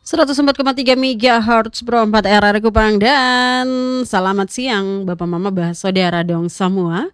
104,3 MHz Pro 4 RR Kupang. Dan selamat siang Bapak Mama Saudara dong semua.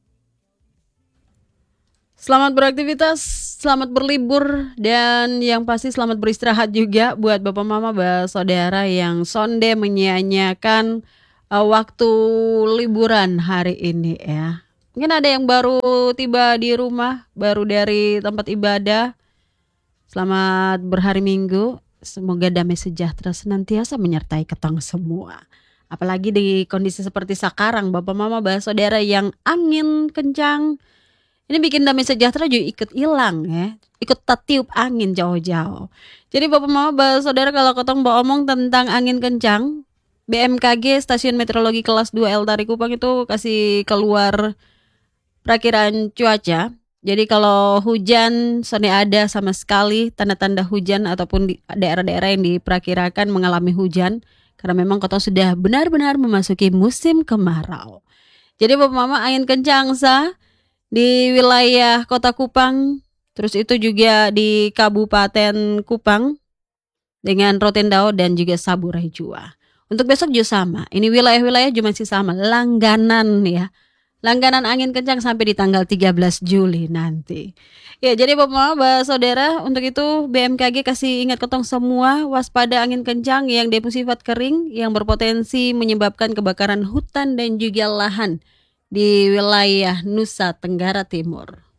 Selamat beraktivitas, selamat berlibur, dan yang pasti selamat beristirahat juga buat Bapak Mama Saudara yang sonde menyia-nyiakan waktu liburan hari ini ya. Mungkin ada yang baru tiba di rumah, baru dari tempat ibadah. Selamat berhari Minggu. Semoga damai sejahtera senantiasa menyertai ketang semua. Apalagi di kondisi seperti sekarang, Bapak Mama Saudara, yang angin kencang. Ini bikin damai sejahtera juga ikut hilang ya. Ikut tiup angin jauh-jauh. Jadi Bapak Mama Saudara, kalau ketong mau omong tentang angin kencang, BMKG Stasiun Meteorologi Kelas 2 El Tari Kupang itu kasih keluar perakiraan cuaca. Jadi kalau hujan sone ada sama sekali tanda-tanda hujan ataupun di daerah-daerah yang diperkirakan mengalami hujan, karena memang kota sudah benar-benar memasuki musim kemarau. Jadi Bapak Mama, angin kencang di wilayah Kota Kupang, terus itu juga di Kabupaten Kupang dengan Rotendao dan juga Saburai Jua. Untuk besok juga sama. Ini wilayah-wilayah juga masih sama, langganan ya. Langganan angin kencang sampai di tanggal 13 Juli nanti. Ya, jadi Bapak Mama Saudara, untuk itu BMKG kasih ingat ketong semua waspada angin kencang yang bersifat kering yang berpotensi menyebabkan kebakaran hutan dan juga lahan di wilayah Nusa Tenggara Timur.